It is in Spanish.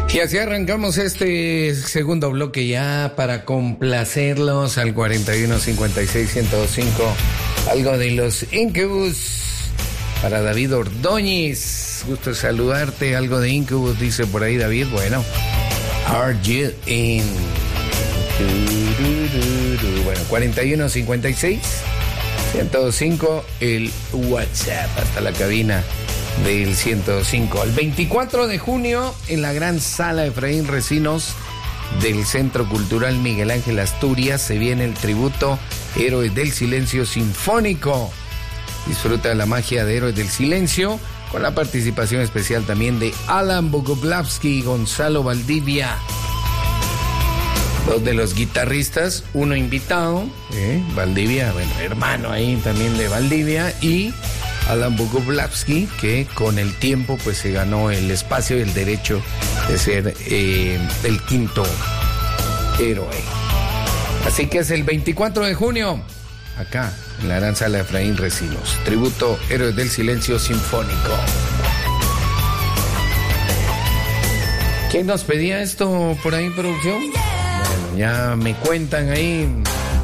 Y así arrancamos este segundo bloque ya para complacerlos al 4156-1025. Algo de los Incubus para David Ordóñez. Gusto saludarte. Algo de Incubus, dice por ahí David. Bueno, Are You In? Bueno, 4156-1025, el WhatsApp hasta la cabina del 105. El 24 de junio, en la gran sala Efraín Recinos del Centro Cultural Miguel Ángel Asturias, se viene el tributo Héroes del Silencio Sinfónico. Disfruta la magia de Héroes del Silencio, con la participación especial también de Alan Bogoplavsky y Gonzalo Valdivia. Dos de los guitarristas, uno invitado, Valdivia, bueno, hermano ahí también de Valdivia, y Alan Bogoplavsky, que con el tiempo pues se ganó el espacio y el derecho de ser el quinto héroe. Así que es el 24 de junio, acá en la gran sala de Efraín Recinos, tributo Héroes del Silencio Sinfónico. ¿Quién nos pedía esto por ahí, producción? Bueno, ya me cuentan ahí